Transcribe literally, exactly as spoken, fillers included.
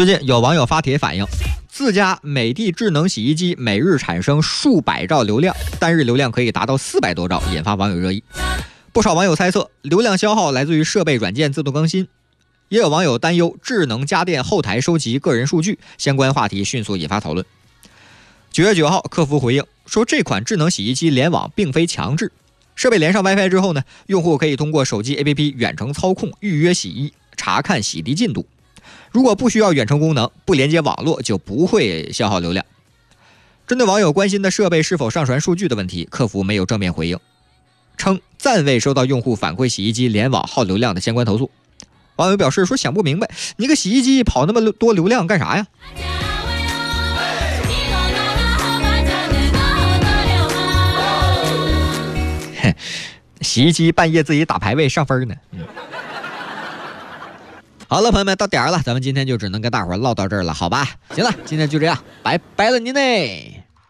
最近有网友发帖反映，自家美的智能洗衣机每日产生数百兆流量，单日流量可以达到四百多兆，引发网友热议。不少网友猜测，流量消耗来自于设备软件自动更新。也有网友担忧智能家电后台收集个人数据，相关话题迅速引发讨论。九月九号，客服回应说，这款智能洗衣机联网并非强制，设备连上 WiFi 之后呢，用户可以通过手机 A P P 远程操控预约洗衣，查看洗涤进度。如果不需要远程功能，不连接网络就不会消耗流量。针对网友关心的设备是否上传数据的问题，客服没有正面回应，称暂未收到用户反馈洗衣机联网耗流量的相关投诉。网友表示说，想不明白，你个洗衣机跑那么多流量干啥呀？洗衣机半夜自己打排位上分呢。嗯好了，朋友们，到点儿了，咱们今天就只能跟大伙儿唠到这儿了，好吧？行了，今天就这样，拜拜了您嘞。